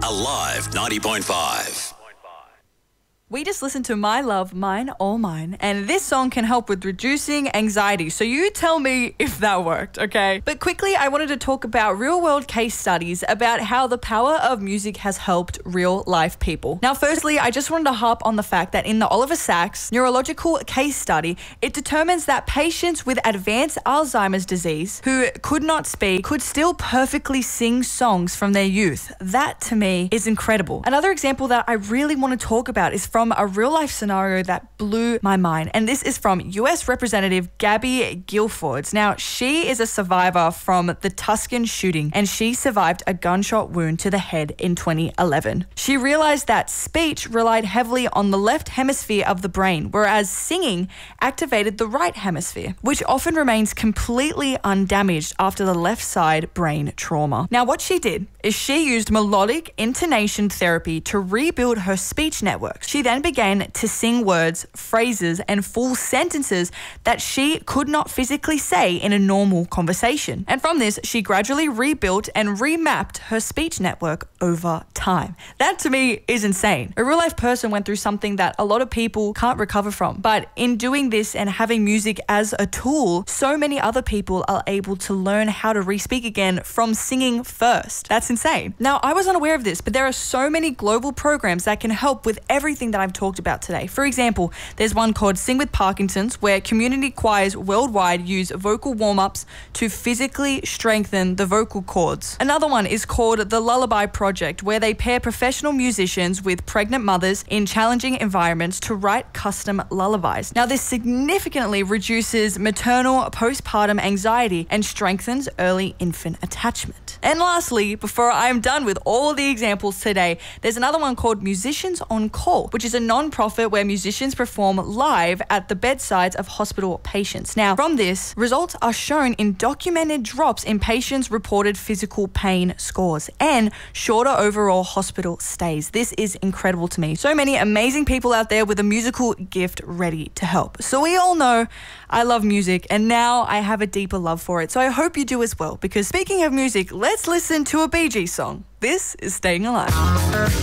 Alive 90.5. We just listened to My Love, Mine, All Mine, and this song can help with reducing anxiety. So you tell me if that worked, okay? But quickly, I wanted to talk about real-world case studies about how the power of music has helped real-life people. Now, firstly, I just wanted to harp on the fact that in the Oliver Sacks neurological case study, it determines that patients with advanced Alzheimer's disease who could not speak could still perfectly sing songs from their youth. That, to me, is incredible. Another example that I really want to talk about is from a real-life scenario that blew my mind, and this is from US Representative Gabby Gilfords. Now, she is a survivor from the Tucson shooting, and she survived a gunshot wound to the head in 2011. She realized that speech relied heavily on the left hemisphere of the brain, whereas singing activated the right hemisphere, which often remains completely undamaged after the left side brain trauma. Now, what she did is she used melodic intonation therapy to rebuild her speech networks. She then began to sing words, phrases, and full sentences that she could not physically say in a normal conversation. And from this, she gradually rebuilt and remapped her speech network over time. That, to me, is insane. A real-life person went through something that a lot of people can't recover from. But in doing this and having music as a tool, so many other people are able to learn how to re-speak again from singing first. That's insane. Now, I was unaware of this, but there are so many global programs that can help with everything that I've talked about today. For example, there's one called Sing with Parkinson's, where community choirs worldwide use vocal warm-ups to physically strengthen the vocal cords. Another one is called the Lullaby Project, where they pair professional musicians with pregnant mothers in challenging environments to write custom lullabies. Now, this significantly reduces maternal postpartum anxiety and strengthens early infant attachment. And lastly, before I'm done with all the examples today, there's another one called Musicians on Call, which is a non-profit where musicians perform live at the bedsides of hospital patients. Now, from this, results are shown in documented drops in patients' reported physical pain scores and shorter overall hospital stays. This is incredible to me. So many amazing people out there with a musical gift ready to help. So we all know I love music, and now I have a deeper love for it. So I hope you do as well, because speaking of music, let's listen to a Bee Gees song. This is Staying Alive.